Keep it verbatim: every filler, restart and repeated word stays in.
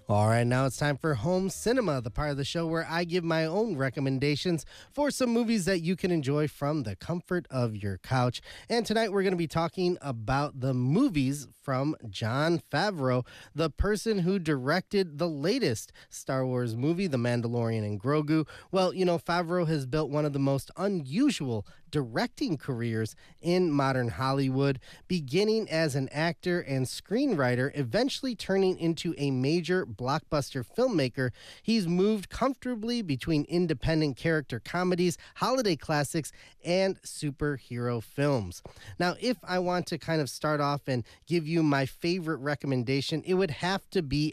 All right, now it's time for Home Cinema, the part of the show where I give my own recommendations for some movies that you can enjoy from the comfort of your couch. And tonight we're going to be talking about the movies from Jon Favreau, the person who directed the latest Star Wars movie, The Mandalorian and Grogu. Well, you know, Favreau has built one of the most unusual directing careers in modern Hollywood, beginning as an actor and screenwriter, eventually turning into a major blockbuster filmmaker. He's moved comfortably between independent character comedies, holiday classics, and superhero films. Now, if I want to kind of start off and give you my favorite recommendation, it would have to be